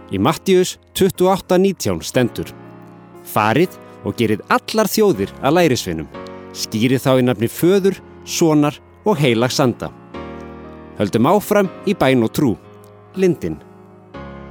Í Mattíus 28:19 stendur: Farið og gerið allar þjóðir að lærisveinum, skýrið þá í nafni Föður, Sonar og Heilags Anda. Höldum áfram í bæn og trú. Lindin.